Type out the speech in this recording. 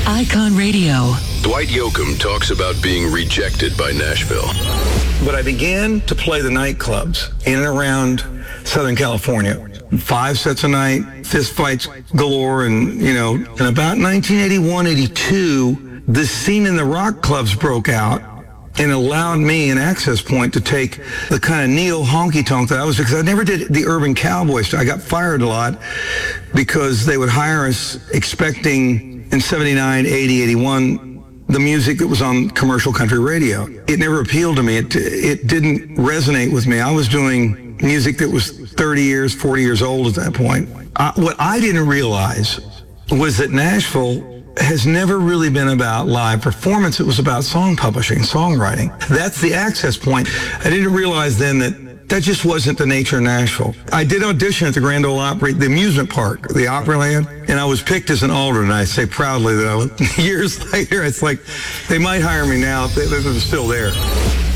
Icon Radio. Dwight Yoakam talks about being rejected by Nashville. But I began to play the nightclubs in and around Southern California. 5 sets a night, fist fights galore, and, in about 1981, 82, the scene in the rock clubs broke out and allowed me an access point to take the kind of neo honky-tonk that I was, because I never did the urban cowboy stuff. I got fired a lot because they would hire us expecting in 79, 80, 81, the music that was on commercial country radio. It never appealed to me. It didn't resonate with me. I was doing music that was 30 years, 40 years old at that point. What I didn't realize was that Nashville has never really been about live performance. It was about song publishing, songwriting. That's the access point. I didn't realize then that just wasn't the nature of Nashville. I did audition at the Grand Ole Opry, the amusement park, the Opryland, and I was picked as an alternate. I say proudly that years later, it's like they might hire me now if they're still there.